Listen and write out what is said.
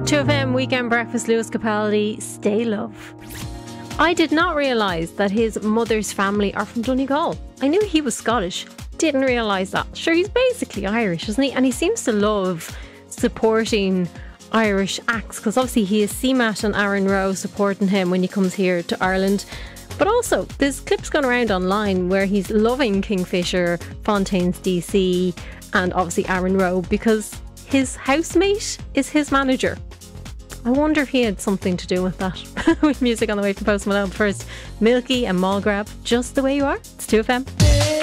2FM Weekend Breakfast, Lewis Capaldi, Stay Love. I did not realise that his mother's family are from Donegal. I knew he was Scottish, didn't realise that. Sure, he's basically Irish, isn't he? And he seems to love supporting Irish acts, because obviously he has CMAT and Aaron Rowe supporting him when he comes here to Ireland. But also, there's clips going around online where he's loving Kingfisher, Fontaines DC, and obviously Aaron Rowe, because his housemate is his manager. I wonder if he had something to do with that. With music on the way from Post Malone. First, Milky and Mall Grab, Just the Way You Are. It's 2FM.